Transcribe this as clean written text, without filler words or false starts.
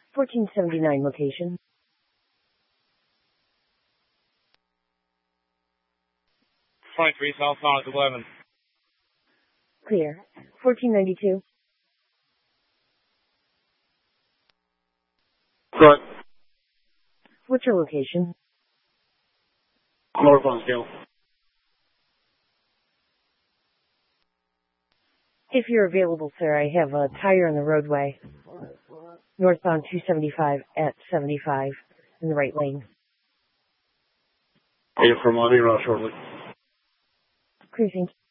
1479 location. 23 South North 11. Clear. 1492. Good. What's your location? North on scale. If you're available, sir, I have a tire in the roadway. Northbound 275 at 75 in the right lane. Hey, from on in shortly. Cruising.